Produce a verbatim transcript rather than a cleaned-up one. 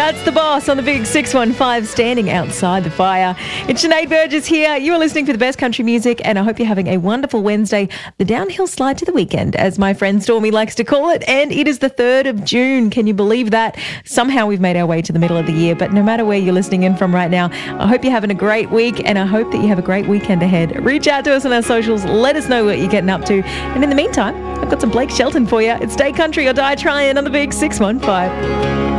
That's the boss on the big six one five standing outside the fire. It's Sinead Burgess here. You are listening for the best country music, and I hope you're having a wonderful Wednesday, the downhill slide to the weekend, as my friend Stormy likes to call it. And it is the third of June. Can you believe that? Somehow we've made our way to the middle of the year, but no matter where you're listening in from right now, I hope you're having a great week, and I hope that you have a great weekend ahead. Reach out to us on our socials. Let us know what you're getting up to. And in the meantime, I've got some Blake Shelton for you. It's Stay Country or Die Trying on the big six one five.